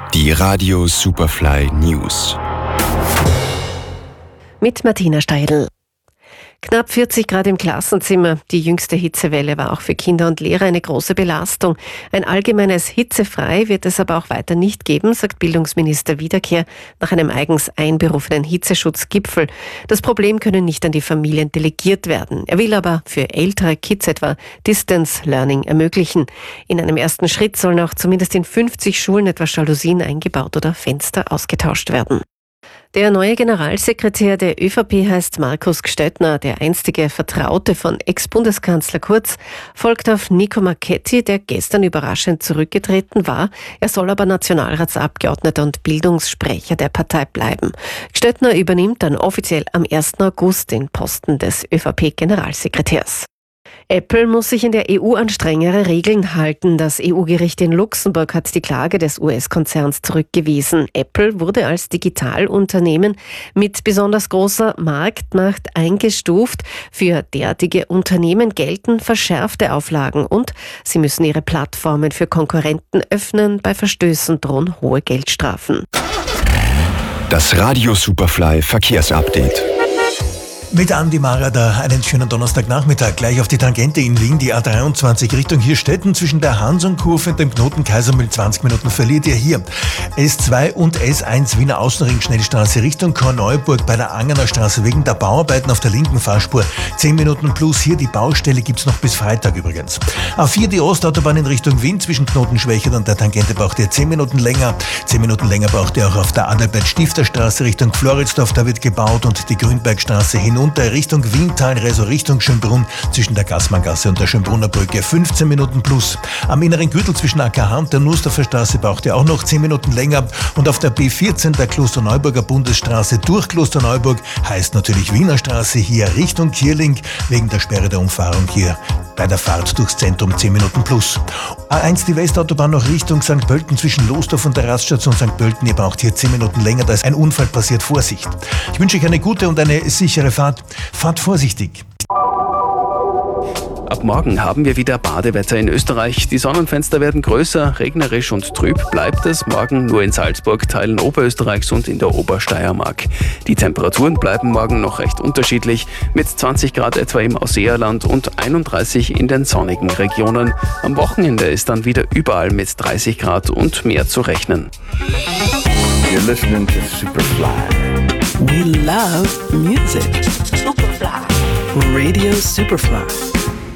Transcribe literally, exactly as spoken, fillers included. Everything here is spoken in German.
Die Radio Superfly News. Mit Martina Steidl. Knapp vierzig Grad im Klassenzimmer. Die jüngste Hitzewelle war auch für Kinder und Lehrer eine große Belastung. Ein allgemeines Hitzefrei wird es aber auch weiter nicht geben, sagt Bildungsminister Wiederkehr nach einem eigens einberufenen Hitzeschutzgipfel. Das Problem könne nicht an die Familien delegiert werden. Er will aber für ältere Kids etwa Distance Learning ermöglichen. In einem ersten Schritt sollen auch zumindest in fünfzig Schulen etwa Jalousien eingebaut oder Fenster ausgetauscht werden. Der neue Generalsekretär der ÖVP heißt Markus Gstöttner. Der einstige Vertraute von Ex-Bundeskanzler Kurz folgt auf Nico Marchetti, der gestern überraschend zurückgetreten war. Er soll aber Nationalratsabgeordneter und Bildungssprecher der Partei bleiben. Gstöttner übernimmt dann offiziell am ersten August den Posten des ÖVP-Generalsekretärs. Apple muss sich in der E U an strengere Regeln halten. Das E U-Gericht in Luxemburg hat die Klage des U S-Konzerns zurückgewiesen. Apple wurde als Digitalunternehmen mit besonders großer Marktmacht eingestuft. Für derartige Unternehmen gelten verschärfte Auflagen und sie müssen ihre Plattformen für Konkurrenten öffnen. Bei Verstößen drohen hohe Geldstrafen. Das Radio Superfly Verkehrsupdate. Mit Andi Marada einen schönen Donnerstagnachmittag. Gleich auf die Tangente in Wien, die A dreiundzwanzig Richtung Hirstetten zwischen der Hansonkurve und dem Knoten Kaisermühl zwanzig Minuten verliert ihr hier. S zwei und S eins Wiener Außenring Schnellstraße Richtung Korneuburg bei der Angener Straße wegen der Bauarbeiten auf der linken Fahrspur. zehn Minuten plus hier, die Baustelle gibt's noch bis Freitag übrigens. A vier die Ostautobahn in Richtung Wien zwischen Knoten Schwächert und der Tangente braucht ihr zehn Minuten länger. zehn Minuten länger braucht ihr auch auf der Adalbert-Stifter-Straße Richtung Floridsdorf, da wird gebaut und die Grünbergstraße hin unter Richtung Wiental, also Richtung Schönbrunn, zwischen der Gassmanngasse und der Schönbrunner Brücke fünfzehn Minuten plus. Am inneren Gürtel zwischen A K H und der Nussdorfer Straße braucht ihr auch noch zehn Minuten länger. Und auf der B vierzehn der Klosterneuburger Bundesstraße durch Klosterneuburg, heißt natürlich Wiener Straße, hier Richtung Kierling, wegen der Sperre der Umfahrung hier bei der Fahrt durchs Zentrum zehn Minuten plus. A eins die Westautobahn noch Richtung Sankt Pölten zwischen Losdorf und der Raststation Sankt Pölten, ihr braucht hier zehn Minuten länger, da ist ein Unfall passiert, Vorsicht. Ich wünsche euch eine gute und eine sichere Fahrt. Fahrt vorsichtig. Ab morgen haben wir wieder Badewetter in Österreich. Die Sonnenfenster werden größer, regnerisch und trüb bleibt es morgen nur in Salzburg, Teilen Oberösterreichs und in der Obersteiermark. Die Temperaturen bleiben morgen noch recht unterschiedlich, mit zwanzig Grad etwa im Ausseerland und einunddreißig in den sonnigen Regionen. Am Wochenende ist dann wieder überall mit dreißig Grad und mehr zu rechnen. You're listening to Superfly. We love music. Superfly. Radio Superfly.